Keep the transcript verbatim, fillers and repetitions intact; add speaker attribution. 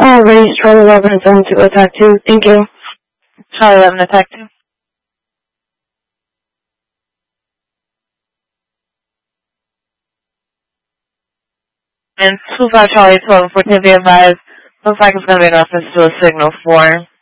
Speaker 1: Alrighty, Charlie eleven and seven to attack two. Thank you.
Speaker 2: Charlie eleven, attack two. And two five Charlie twelve, fourteen, be advised. Looks like it's going to be enough to do a signal for